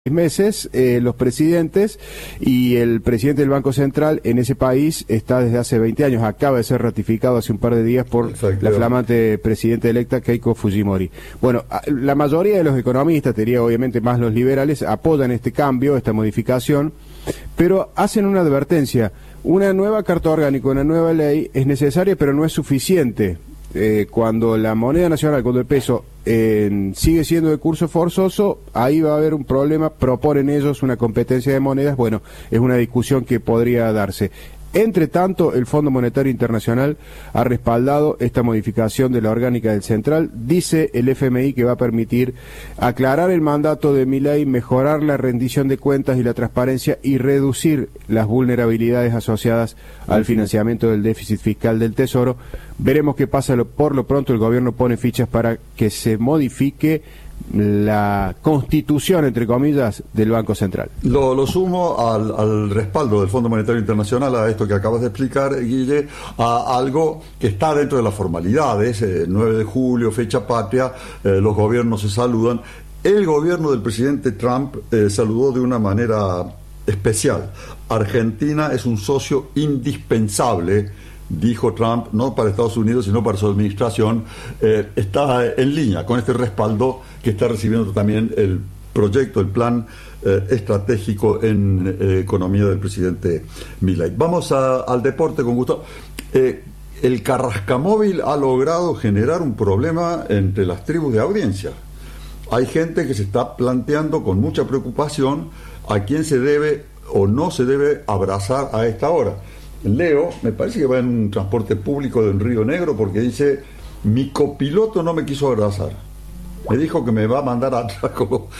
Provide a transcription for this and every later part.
meses los presidentes, y el presidente del Banco Central en ese país está desde hace 20 años, acaba de ser ratificado hace un par de días por la flamante presidenta electa Keiko Fujimori. Bueno, la mayoría de los economistas, te diría obviamente más los liberales, apoyan este cambio, esta modificación, pero hacen una advertencia: una nueva carta orgánica, una nueva ley es necesaria, pero no es suficiente. Cuando la moneda nacional, cuando el peso sigue siendo de curso forzoso, ahí va a haber un problema. Proponen ellos una competencia de monedas. Bueno, es una discusión que podría darse. Entre tanto, el Fondo Monetario Internacional ha respaldado esta modificación de la orgánica del Central. Dice el FMI que va a permitir aclarar el mandato de Milei, mejorar la rendición de cuentas y la transparencia y reducir las vulnerabilidades asociadas al financiamiento del déficit fiscal del Tesoro. Veremos qué pasa. Por lo pronto el gobierno pone fichas para que se modifique la constitución, entre comillas, del Banco Central. Lo sumo al respaldo del Fondo Monetario Internacional a esto que acabas de explicar, Guille, a algo que está dentro de las formalidades. 9 de julio, fecha patria, los gobiernos se saludan. El gobierno del presidente Trump saludó de una manera especial. Argentina es un socio indispensable, dijo Trump, no para Estados Unidos, sino para su administración. Está en línea con este respaldo que está recibiendo también el proyecto, el plan estratégico en economía del presidente Milei. Vamos al deporte con Gustavo. El Carrascamóvil ha logrado generar un problema entre las tribus de audiencia. Hay gente que se está planteando con mucha preocupación a quién se debe o no se debe abrazar a esta hora. Leo, me parece que va en un transporte público de Río Negro, porque dice: mi copiloto no me quiso abrazar. Me dijo que me va a mandar atrás con los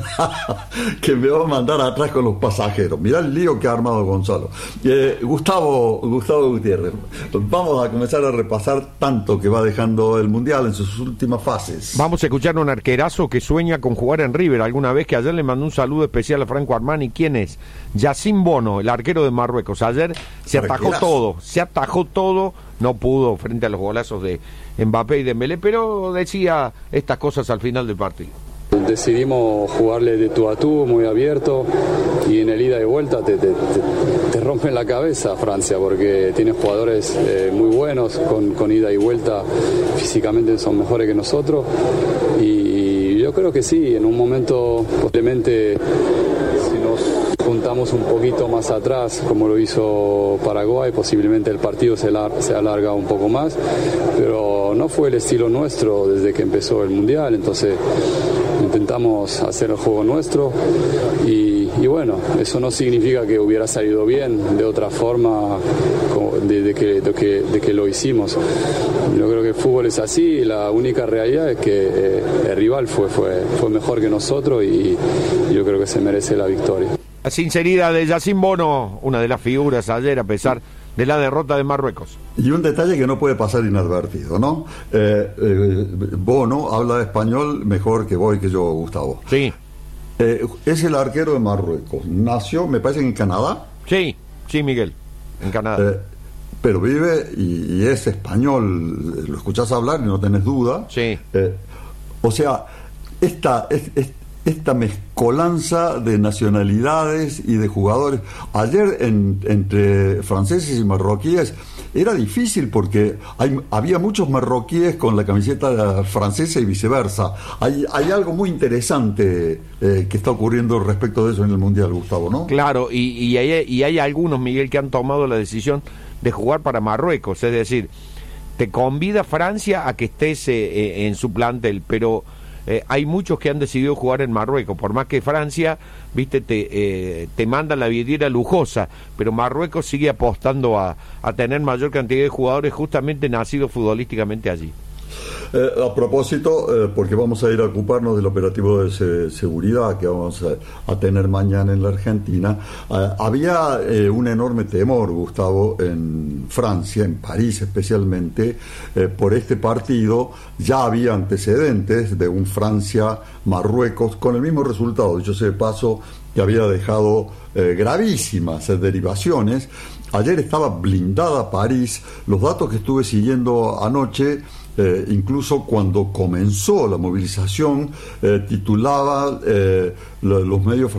que me va a mandar atrás con los pasajeros. Mirá el lío que ha armado Gonzalo. Gustavo Gutiérrez, vamos a comenzar a repasar tanto que va dejando el Mundial en sus últimas fases. Vamos a escuchar a un arquerazo que sueña con jugar en River alguna vez, que ayer le mandó un saludo especial a Franco Armani. ¿Quién es? Yacine Bono, el arquero de Marruecos. Ayer se atajó todo, no pudo frente a los golazos de Mbappé y Dembélé, pero decía estas cosas al final del partido. Decidimos jugarle de tú a tú, muy abierto, y en el ida y vuelta te rompen la cabeza Francia, porque tiene jugadores muy buenos, con ida y vuelta físicamente son mejores que nosotros, y yo creo que sí, en un momento posiblemente si nos juntamos un poquito más atrás, como lo hizo Paraguay, posiblemente el partido se alarga un poco más, pero no fue el estilo nuestro desde que empezó el Mundial. Entonces intentamos hacer el juego nuestro y bueno, eso no significa que hubiera salido bien de otra forma de que lo hicimos. Yo creo que el fútbol es así, la única realidad es que el rival fue mejor que nosotros y yo creo que se merece la victoria. La sinceridad de Yacine Bono, una de las figuras ayer a pesar de la derrota de Marruecos. Y un detalle que no puede pasar inadvertido, ¿no? Bono habla español mejor que vos y que yo, Gustavo. Sí. Es el arquero de Marruecos. Nació, me parece, en Canadá. Sí, Miguel, en Canadá. Pero vive y es español. Lo escuchás hablar y no tenés duda. Sí. O sea, esta mezcolanza de nacionalidades y de jugadores. Ayer entre franceses y marroquíes era difícil porque había muchos marroquíes con la camiseta francesa y viceversa. Hay algo muy interesante que está ocurriendo respecto de eso en el Mundial, Gustavo, ¿no? Claro, y hay algunos, Miguel, que han tomado la decisión de jugar para Marruecos, es decir, te convida Francia a que estés en su plantel, pero hay muchos que han decidido jugar en Marruecos, por más que Francia, viste, te manda la vidriera lujosa, pero Marruecos sigue apostando a tener mayor cantidad de jugadores justamente nacidos futbolísticamente allí. A propósito, porque vamos a ir a ocuparnos del operativo de seguridad que vamos a tener mañana en la Argentina, había un enorme temor, Gustavo, en Francia, en París especialmente, por este partido. Ya había antecedentes de un Francia-Marruecos con el mismo resultado, dicho sea de paso, que había dejado gravísimas derivaciones. Ayer estaba blindada París. Los datos que estuve siguiendo anoche incluso incluso cuando comenzó la movilización, titulaba los medios